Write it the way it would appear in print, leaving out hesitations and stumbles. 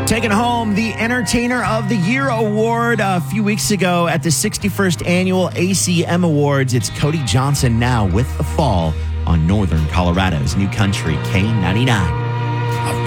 Taking home the Entertainer of the Year award a few weeks ago at the 61st Annual ACM Awards. It's Cody Johnson now with The Fall on Northern Colorado's New Country K99.